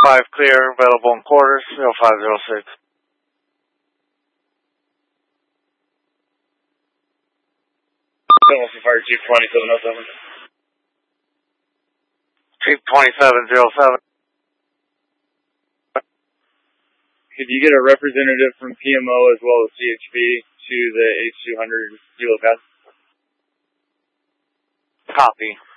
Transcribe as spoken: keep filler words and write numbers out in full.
five clear, available in quarters, zero five zero six. Fire Chief twenty-seven oh seven. Chief twenty-seven oh seven. Could you get a representative from P M O as well as C H P to the H two hundred Kilo Pass? Copy.